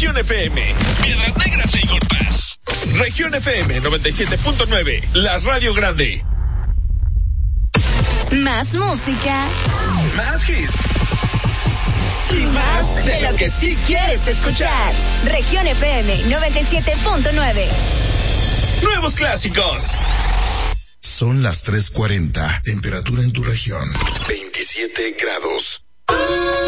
Región FM, Piedras Negras e Eagle Pass. Región FM 97.9, la radio grande. Más música. Más hits. Y más de lo que sí quieres escuchar. Región FM 97.9. Nuevos clásicos. Son las 3:40. Temperatura en tu región, 27 grados.